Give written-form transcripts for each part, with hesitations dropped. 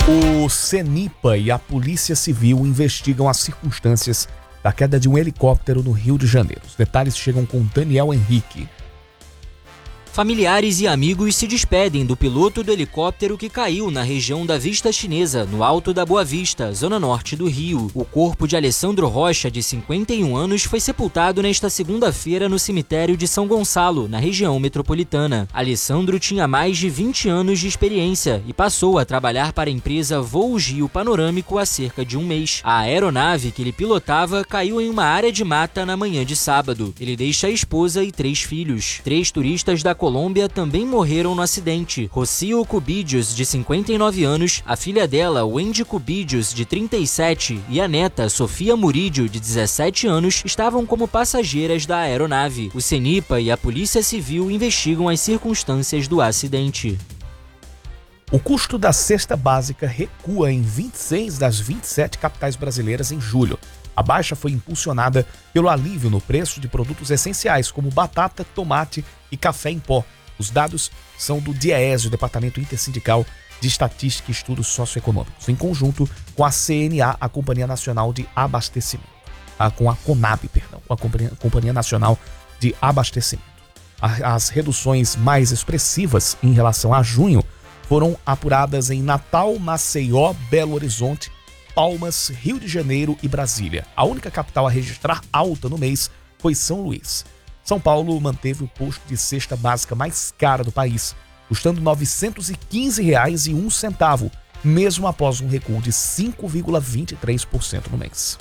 O CENIPA e a Polícia Civil investigam as circunstâncias da queda de um helicóptero no Rio de Janeiro. Os detalhes chegam com Daniel Henrique. Familiares e amigos se despedem do piloto do helicóptero que caiu na região da Vista Chinesa, no Alto da Boa Vista, zona norte do Rio. O corpo de Alessandro Rocha, de 51 anos, foi sepultado nesta segunda-feira no cemitério de São Gonçalo, na região metropolitana. Alessandro tinha mais de 20 anos de experiência e passou a trabalhar para a empresa Voos Rio Panorâmico há cerca de um mês. A aeronave que ele pilotava caiu em uma área de mata na manhã de sábado. Ele deixa a esposa e 3 filhos. 3 turistas da Colômbia também morreram no acidente. Rocio Cubidios, de 59 anos, a filha dela, Wendy Cubidios, de 37, e a neta, Sofia Murídio, de 17 anos, estavam como passageiras da aeronave. O CENIPA e a Polícia Civil investigam as circunstâncias do acidente. O custo da cesta básica recua em 26 das 27 capitais brasileiras em julho. A baixa foi impulsionada pelo alívio no preço de produtos essenciais como batata, tomate e café em pó. Os dados são do DIEESE, o Departamento Intersindical de Estatística e Estudos Socioeconômicos, em conjunto com a CNA, a Companhia Nacional de Abastecimento. Com a CONAB, com a Companhia Nacional de Abastecimento. As reduções mais expressivas em relação a junho foram apuradas em Natal, Maceió, Belo Horizonte, Palmas, Rio de Janeiro e Brasília. A única capital a registrar alta no mês foi São Luís. São Paulo manteve o posto de cesta básica mais cara do país, custando R$ 915,01, mesmo após um recuo de 5,23% no mês.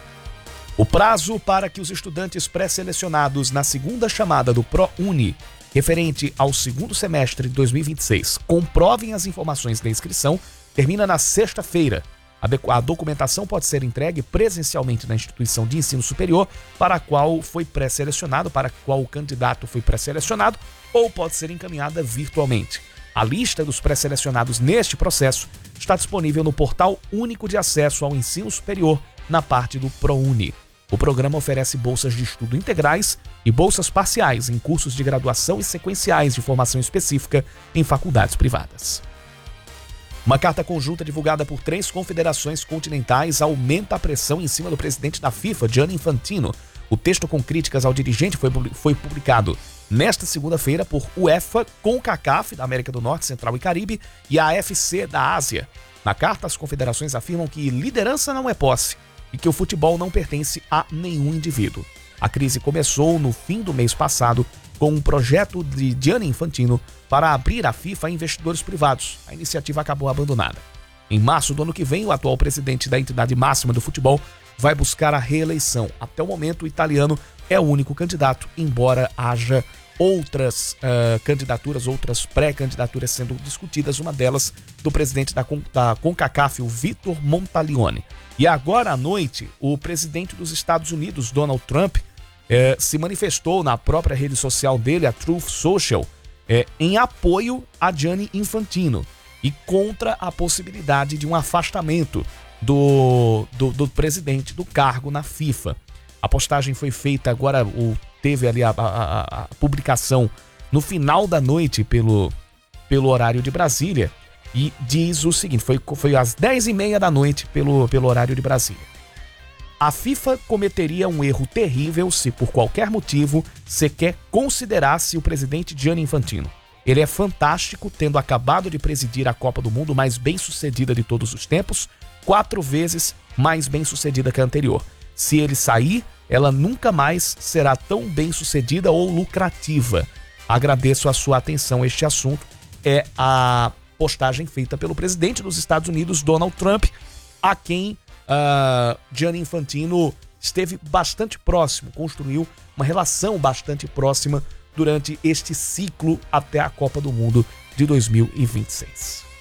O prazo para que os estudantes pré-selecionados na segunda chamada do ProUni, referente ao segundo semestre de 2026, comprovem as informações da inscrição, termina na sexta-feira. A documentação pode ser entregue presencialmente na instituição de ensino superior para a qual foi pré-selecionado, para a qual o candidato foi pré-selecionado, ou pode ser encaminhada virtualmente. A lista dos pré-selecionados neste processo está disponível no Portal Único de Acesso ao Ensino Superior, na parte do ProUni. O programa oferece bolsas de estudo integrais e bolsas parciais em cursos de graduação e sequenciais de formação específica em faculdades privadas. Uma carta conjunta divulgada por 3 confederações continentais aumenta a pressão em cima do presidente da FIFA, Gianni Infantino. O texto com críticas ao dirigente foi publicado nesta segunda-feira por UEFA, CONCACAF, da América do Norte, Central e Caribe, e a AFC, da Ásia. Na carta, as confederações afirmam que liderança não é posse e que o futebol não pertence a nenhum indivíduo. A crise começou no fim do mês passado com um projeto de Gianni Infantino para abrir a FIFA a investidores privados. A iniciativa acabou abandonada. Em março do ano que vem, o atual presidente da entidade máxima do futebol vai buscar a reeleição. Até o momento, o italiano é o único candidato, embora haja outras candidaturas, outras pré-candidaturas sendo discutidas, uma delas do presidente da CONCACAF, o Vitor Montalione. E agora à noite, o presidente dos Estados Unidos, Donald Trump, se manifestou na própria rede social dele, a Truth Social, em apoio a Gianni Infantino e contra a possibilidade de um afastamento do presidente do cargo na FIFA. A postagem foi feita agora, teve ali a publicação no final da noite pelo horário de Brasília, e diz o seguinte, foi às 10h30 da noite pelo horário de Brasília. A FIFA cometeria um erro terrível se, por qualquer motivo, sequer considerasse o presidente Gianni Infantino. Ele é fantástico, tendo acabado de presidir a Copa do Mundo mais bem-sucedida de todos os tempos, 4 vezes mais bem-sucedida que a anterior. Se ele sair, ela nunca mais será tão bem-sucedida ou lucrativa. Agradeço a sua atenção a este assunto. É a postagem feita pelo presidente dos Estados Unidos, Donald Trump, a quem Gianni Infantino esteve bastante próximo, construiu uma relação bastante próxima durante este ciclo até a Copa do Mundo de 2026.